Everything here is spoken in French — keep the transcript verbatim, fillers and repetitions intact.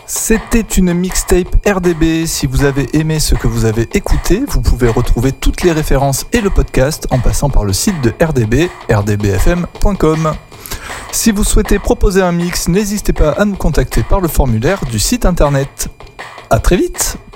C'était une mixtape R D B. Si vous avez aimé ce que vous avez écouté, vous pouvez retrouver toutes les références et le podcast en passant par le site de R D B, r d b f m point com. Si vous souhaitez proposer un mix, n'hésitez pas à nous contacter par le formulaire du site internet. À très vite!